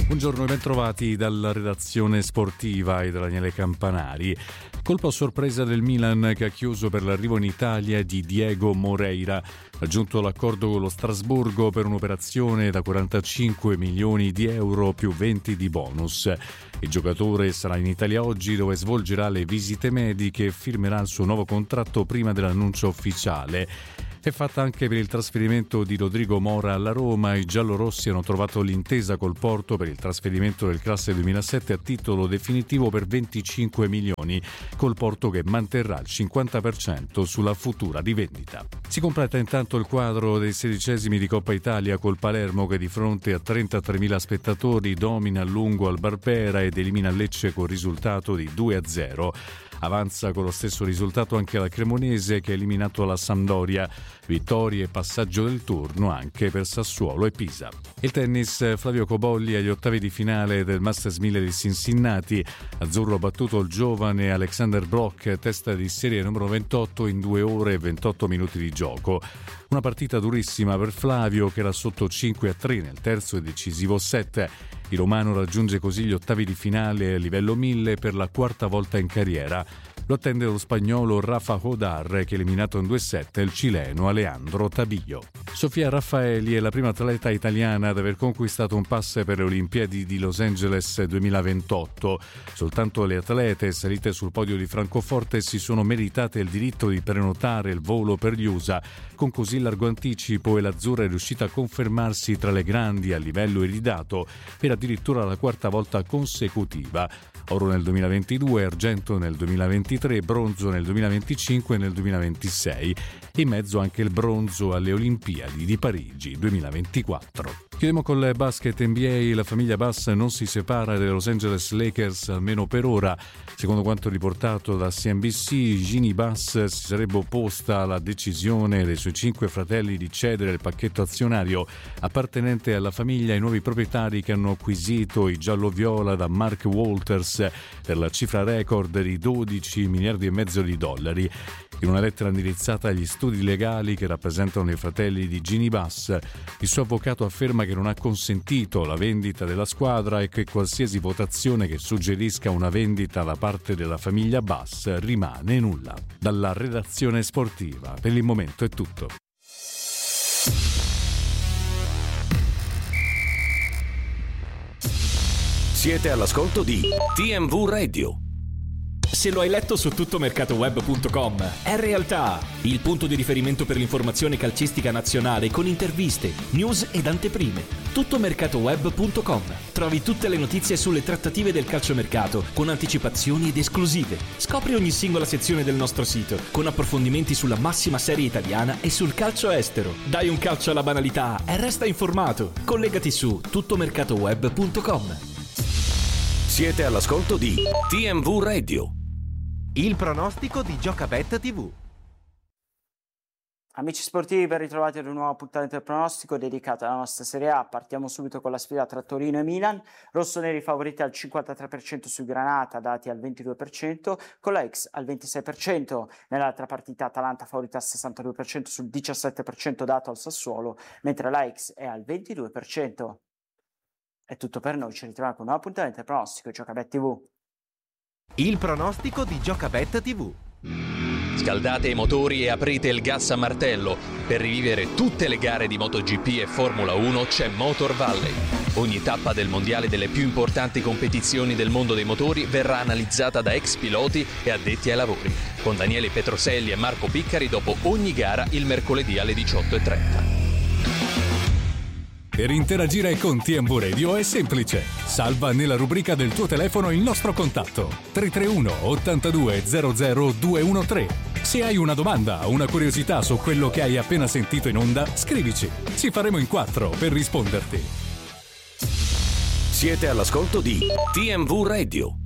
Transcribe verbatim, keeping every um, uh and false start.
Buongiorno e ben trovati dalla redazione sportiva e da Daniele Campanari. Colpo a sorpresa del Milan che ha chiuso per l'arrivo in Italia di Diego Moreira. Ha giunto l'accordo con lo Strasburgo per un'operazione da quarantacinque milioni di euro più venti di bonus. Il giocatore sarà in Italia oggi, dove svolgerà le visite mediche e firmerà il suo nuovo contratto prima dell'annuncio ufficiale. È fatta anche per il trasferimento di Rodrigo Mora alla Roma. I giallorossi hanno trovato l'intesa col Porto per il trasferimento del classe duemilasette a titolo definitivo per venticinque milioni, col Porto che manterrà il cinquanta per cento sulla futura rivendita. Si completa intanto il quadro dei sedicesimi di Coppa Italia col Palermo che di fronte a trentatremila spettatori domina a lungo al Barbera ed elimina Lecce con risultato di due a zero. Avanza con lo stesso risultato anche la Cremonese che ha eliminato la Sampdoria. Vittorie e passaggio del turno anche per Sassuolo e Pisa. Il tennis, Flavio Cobolli agli ottavi di finale del Masters mille di Cincinnati. Azzurro ha battuto il giovane Alexander Brock, testa di serie numero ventotto in due ore e ventotto minuti di gioco. Una partita durissima per Flavio che era sotto cinque a tre nel terzo e decisivo set. Il romano raggiunge così gli ottavi di finale a livello mille per la quarta volta in carriera. Lo attende lo spagnolo Rafa Hodar che ha eliminato in due set il cileno Alejandro Tabillo. Sofia Raffaeli è la prima atleta italiana ad aver conquistato un pass per le Olimpiadi di Los Angeles duemilaventotto. Soltanto le atlete salite sul podio di Francoforte si sono meritate il diritto di prenotare il volo per gli U S A. Con così largo anticipo e l'azzurra è riuscita a confermarsi tra le grandi a livello iridato per addirittura la quarta volta consecutiva. Oro nel duemilaventidue, argento nel duemilaventitré, bronzo nel duemilaventicinque e nel duemilaventisei. In mezzo anche il bronzo alle Olimpiadi di Parigi duemilaventiquattro. Chiudiamo con il basket N B A. La famiglia Bass non si separa dai Los Angeles Lakers, almeno per ora. Secondo quanto riportato da C N B C, Ginny Bass si sarebbe opposta alla decisione dei suoi cinque fratelli di cedere il pacchetto azionario appartenente alla famiglia ai nuovi proprietari che hanno acquisito i giallo-viola da Mark Walters per la cifra record di dodici miliardi e mezzo di dollari. In una lettera indirizzata agli studi legali che rappresentano i fratelli di Ginny Bass, il suo avvocato afferma che non ha consentito la vendita della squadra e che qualsiasi votazione che suggerisca una vendita da parte della famiglia Bass rimane nulla. Dalla redazione sportiva, per il momento è tutto. Siete all'ascolto di T M V Radio. Se lo hai letto su tuttomercatoweb punto com, è realtà, il punto di riferimento per l'informazione calcistica nazionale con interviste, news ed anteprime. tuttomercatoweb punto com. Trovi tutte le notizie sulle trattative del calciomercato con anticipazioni ed esclusive. Scopri ogni singola sezione del nostro sito con approfondimenti sulla massima serie italiana e sul calcio estero. Dai un calcio alla banalità e resta informato. Collegati su tuttomercatoweb punto com. Siete all'ascolto di T M V Radio. Il pronostico di Giocabet tivù. Amici sportivi, ben ritrovati ad un nuovo appuntamento del pronostico dedicato alla nostra Serie A. Partiamo subito con la sfida tra Torino e Milan. Rossoneri favoriti al cinquantatré per cento su Granata, dati al ventidue per cento, con la X al ventisei per cento. Nell'altra partita Atalanta favorita al sessantadue per cento sul diciassette per cento dato al Sassuolo, mentre la X è al ventidue per cento. È tutto per noi, ci ritroviamo con un nuovo appuntamento del pronostico Giocabet tivù. Il pronostico di Giocabet tivù. Scaldate i motori e aprite il gas a martello. Per rivivere tutte le gare di MotoGP e Formula uno c'è Motor Valley. Ogni tappa del mondiale delle più importanti competizioni del mondo dei motori verrà analizzata da ex piloti e addetti ai lavori, con Daniele Petroselli e Marco Piccari dopo ogni gara il mercoledì alle diciotto e trenta. Per interagire con T M V Radio è semplice. Salva nella rubrica del tuo telefono il nostro contatto tre tre uno ottantadue zero zero due uno tre. Se hai una domanda o una curiosità su quello che hai appena sentito in onda, scrivici. Ci faremo in quattro per risponderti. Siete all'ascolto di T M V Radio.